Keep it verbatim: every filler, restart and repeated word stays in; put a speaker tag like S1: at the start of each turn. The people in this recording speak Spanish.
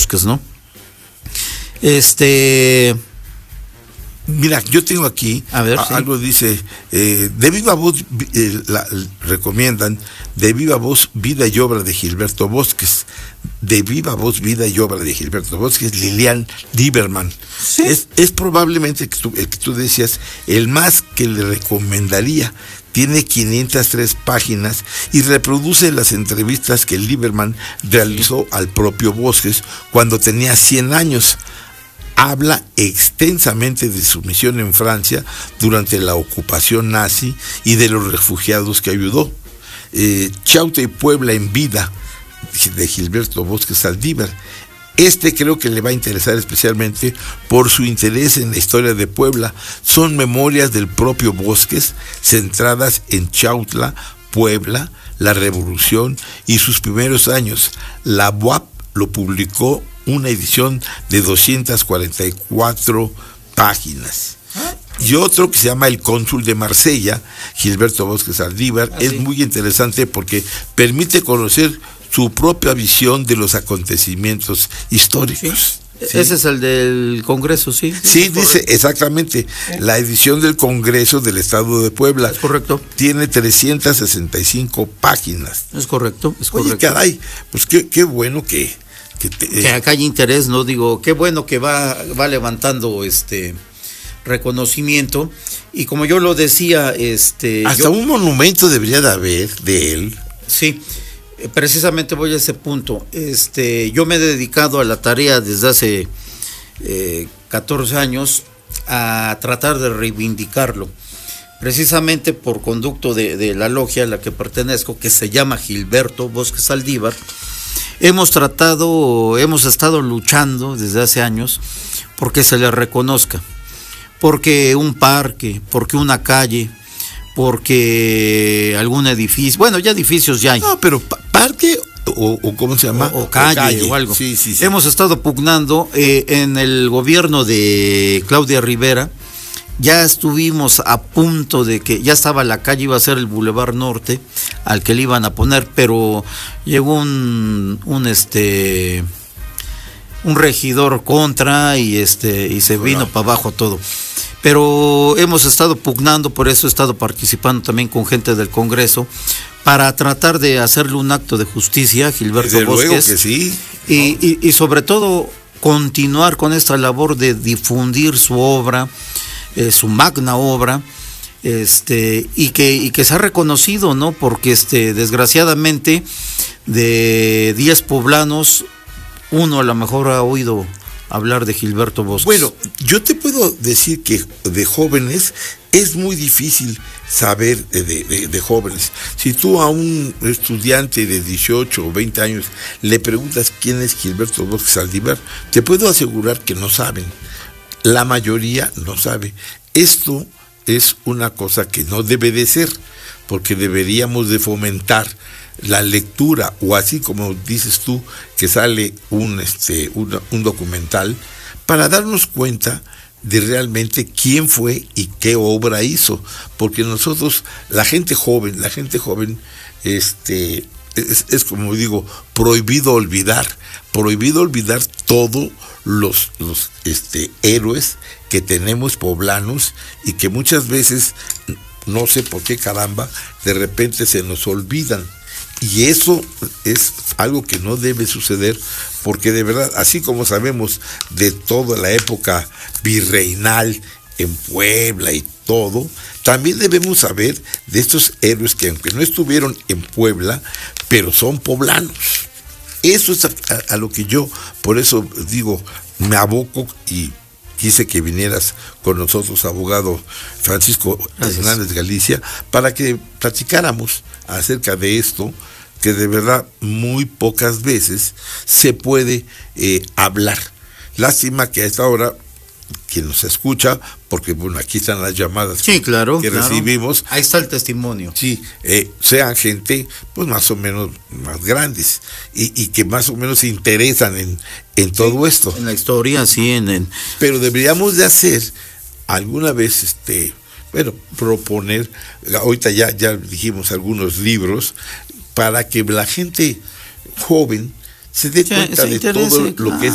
S1: bosques, ¿no? Este...
S2: Mira, yo tengo aquí,
S1: a ver,
S2: a,
S1: sí.
S2: algo dice, eh, de viva voz, eh, la, recomiendan, de viva voz, vida y obra de Gilberto Bosques, de viva voz, vida y obra de Gilberto Bosques, Lilian Lieberman.
S1: ¿Sí?
S2: Es, es probablemente que tú, el que tú decías, el más que le recomendaría. Tiene quinientas tres páginas y reproduce las entrevistas que Lieberman realizó al propio Bosques cuando tenía cien años. Habla extensamente de su misión en Francia durante la ocupación nazi y de los refugiados que ayudó. Eh, Chauta y Puebla en vida, de Gilberto Bosques Saldívar. Este creo que le va a interesar especialmente por su interés en la historia de Puebla. Son memorias del propio Bosques, centradas en Chautla, Puebla, la Revolución y sus primeros años. La B U A P lo publicó una edición de doscientas cuarenta y cuatro páginas. Y otro que se llama El Cónsul de Marsella, Gilberto Bosques Saldívar, ¿Ah, es sí? muy interesante porque permite conocer su propia visión de los acontecimientos históricos.
S1: ¿Sí?
S2: ¿Sí?
S1: Ese es el del Congreso, ¿sí?
S2: Sí, sí dice exactamente, ¿Sí? La edición del Congreso del Estado de Puebla.
S1: Es correcto.
S2: Tiene trescientas sesenta y cinco páginas.
S1: Es correcto, es correcto.
S2: Oye, caray, pues qué, qué bueno que... Que, te,
S1: que acá hay interés, ¿no? Digo, qué bueno que va, va levantando este reconocimiento. Y como yo lo decía, este...
S2: Hasta
S1: yo,
S2: un monumento debería de haber de él.
S1: Sí, precisamente voy a ese punto. Este, yo me he dedicado a la tarea desde hace eh, catorce años a tratar de reivindicarlo. Precisamente por conducto de, de la logia a la que pertenezco, que se llama Gilberto Bosques Saldívar, hemos tratado, hemos estado luchando desde hace años porque se le reconozca, porque un parque, porque una calle, porque algún edificio, bueno, ya edificios ya hay.
S2: No, pero pa- parque o, o ¿cómo se llama?
S1: O, o, calle, o calle o algo.
S2: Sí, sí, sí.
S1: Hemos estado pugnando eh, en el gobierno de Claudia Rivera. Ya estuvimos a punto de que ya estaba la calle, iba a ser el Boulevard Norte, al que le iban a poner, pero llegó un, un este un regidor contra y este y se vino para abajo todo. Pero hemos estado pugnando, por eso he estado participando también con gente del Congreso para tratar de hacerle un acto de justicia a Gilberto
S2: Desde
S1: Bosques.
S2: luego que sí.
S1: Y, y, y sobre todo continuar con esta labor de difundir su obra. Eh, su magna obra, este, y que, y que se ha reconocido, ¿no? Porque este, desgraciadamente, de diez poblanos, uno a lo mejor ha oído hablar de Gilberto Bosques.
S2: Bueno, yo te puedo decir que de jóvenes es muy difícil saber de, de, de jóvenes. Si tú a un estudiante de dieciocho o veinte años le preguntas quién es Gilberto Bosques Saldívar, te puedo asegurar que no saben. La mayoría no sabe. Esto es una cosa que no debe de ser, porque deberíamos de fomentar la lectura, o así como dices tú, que sale un, este, un, un documental, para darnos cuenta de realmente quién fue y qué obra hizo. Porque nosotros, la gente joven, la gente joven, este, es, es como digo, prohibido olvidar, prohibido olvidar todo los, los este, héroes que tenemos poblanos y que muchas veces, no sé por qué caramba, de repente se nos olvidan. Y eso es algo que no debe suceder, porque de verdad, así como sabemos de toda la época virreinal en Puebla y todo, también debemos saber de estos héroes que aunque no estuvieron en Puebla, pero son poblanos. Eso es a, a, a lo que yo, por eso digo, me aboco y quise que vinieras con nosotros, abogado Francisco Gracias. Hernández Galicia, para que platicáramos acerca de esto, que de verdad muy pocas veces se puede eh, hablar. Lástima que a esta hora quien nos escucha, porque bueno, aquí están las llamadas
S1: sí, claro,
S2: que
S1: claro.
S2: recibimos.
S1: Ahí está el testimonio.
S2: Sí, eh, sean gente pues más o menos más grandes y, y que más o menos se interesan en, en todo
S1: sí,
S2: esto.
S1: En la historia, sí, en, en...
S2: Pero deberíamos de hacer alguna vez, este, bueno, proponer, ahorita ya, ya dijimos algunos libros, para que la gente joven se dé
S1: sí,
S2: cuenta
S1: se
S2: de
S1: interese,
S2: todo lo
S1: claro.
S2: que es